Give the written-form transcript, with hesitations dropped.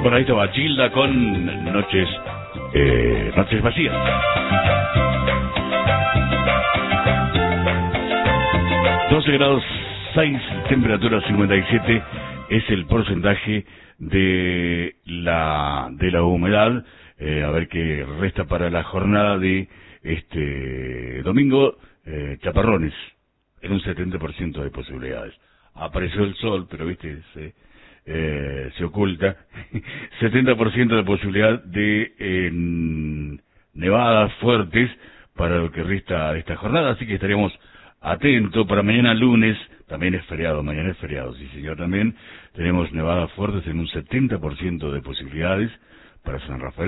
Bueno, ahí estaba Gilda con Noches Vacías. ...12 grados 6, temperatura 57... es el porcentaje de la humedad. A ver qué resta para la jornada de este domingo. Chaparrones, en un 70% de posibilidades. Apareció el sol, pero viste, se oculta. 70% de posibilidad de nevadas fuertes para lo que resta de esta jornada, así que estaríamos atentos. Para mañana lunes, también es feriado, mañana es feriado, sí señor, también tenemos nevadas fuertes en un 70% de posibilidades para San Rafael.